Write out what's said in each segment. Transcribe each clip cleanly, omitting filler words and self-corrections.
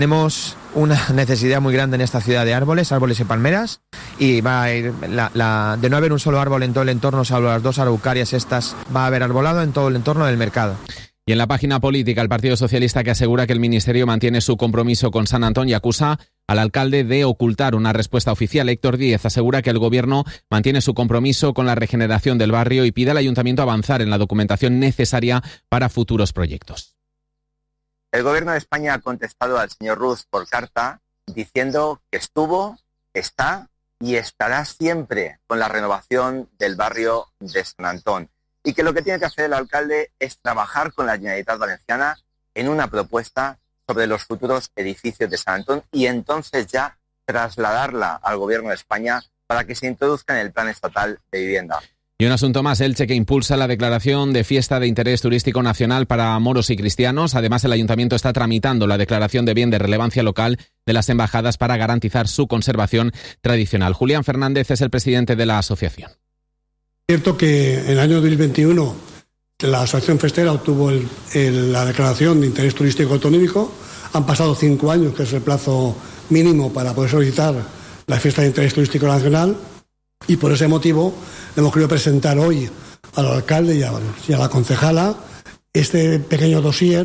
Tenemos una necesidad muy grande en esta ciudad de árboles y palmeras, y va a ir de no haber un solo árbol en todo el entorno, salvo las 2 araucarias estas, va a haber arbolado en todo el entorno del mercado. Y en la página política, el Partido Socialista, que asegura que el Ministerio mantiene su compromiso con Sant Antón y acusa al alcalde de ocultar una respuesta oficial. Héctor Díez asegura que el Gobierno mantiene su compromiso con la regeneración del barrio y pide al Ayuntamiento avanzar en la documentación necesaria para futuros proyectos. El Gobierno de España ha contestado al señor Ruz por carta diciendo que estuvo, está y estará siempre con la renovación del barrio de Sant Antón, y que lo que tiene que hacer el alcalde es trabajar con la Generalitat Valenciana en una propuesta sobre los futuros edificios de Sant Antón y entonces ya trasladarla al Gobierno de España para que se introduzca en el Plan Estatal de Vivienda. Y un asunto más, Elche, que impulsa la declaración de fiesta de interés turístico nacional para moros y cristianos. Además, el Ayuntamiento está tramitando la declaración de bien de relevancia local de las embajadas para garantizar su conservación tradicional. Julián Fernández es el presidente de la asociación. Es cierto que en el año 2021 la Asociación Festera obtuvo la declaración de interés turístico autonómico. Han pasado 5 años, que es el plazo mínimo para poder solicitar la fiesta de interés turístico nacional, y por ese motivo hemos querido presentar hoy al alcalde y a la concejala este pequeño dossier.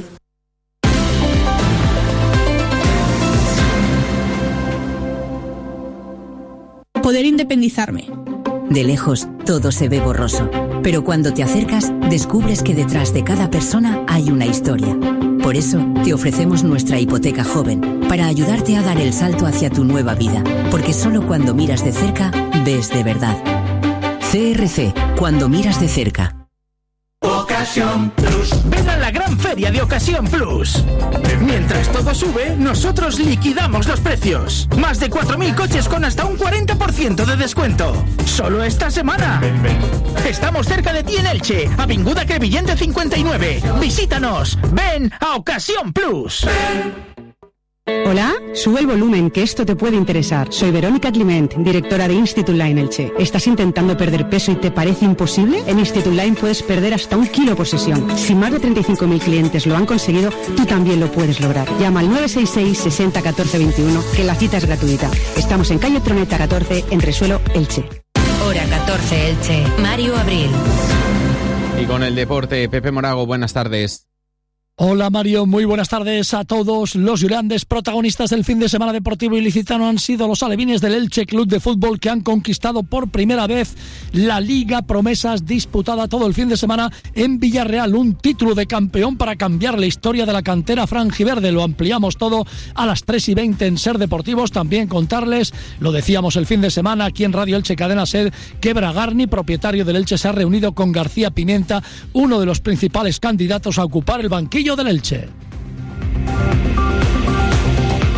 Poder independizarme. De lejos, todo se ve borroso, pero cuando te acercas, descubres que detrás de cada persona hay una historia. Por eso, te ofrecemos nuestra hipoteca joven, para ayudarte a dar el salto hacia tu nueva vida, porque solo cuando miras de cerca, ves de verdad. CRC, cuando miras de cerca. Ocasión Plus. Ven a la gran feria de Ocasión Plus. Mientras todo sube, nosotros liquidamos los precios. Más de 4.000 coches con hasta un 40% de descuento. Solo esta semana. Estamos cerca de ti en Elche, Avinguda Crevillente 59. Visítanos. Ven a Ocasión Plus. Hola, sube el volumen, que esto te puede interesar. Soy Verónica Climent, directora de Institut Line Elche. ¿Estás intentando perder peso y te parece imposible? En Institut Line puedes perder hasta 1 kilo por sesión. Si más de 35.000 clientes lo han conseguido, tú también lo puedes lograr. Llama al 966 60 14 21, que la cita es gratuita. Estamos en calle Troneta 14, en Resuelo, Elche. Hora 14, Elche. Mario Abril. Y con el deporte, Pepe Morago, buenas tardes. Hola Mario, muy buenas tardes a todos. Los grandes protagonistas del fin de semana deportivo ilicitano han sido los alevines del Elche Club de Fútbol, que han conquistado por primera vez la Liga Promesas, disputada todo el fin de semana en Villarreal. Un título de campeón para cambiar la historia de la cantera franjiverde. Lo ampliamos todo a las 3:20 en Ser Deportivos. También contarles, lo decíamos el fin de semana aquí en Radio Elche Cadena Ser, que Bragarni, propietario del Elche, se ha reunido con García Pimienta, uno de los principales candidatos a ocupar el banquillo del Elche.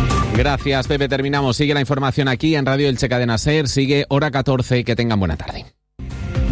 Gracias, Pepe. Terminamos. Sigue la información aquí en Radio Elche Cadena Ser. Sigue Hora 14. Que tengan buena tarde.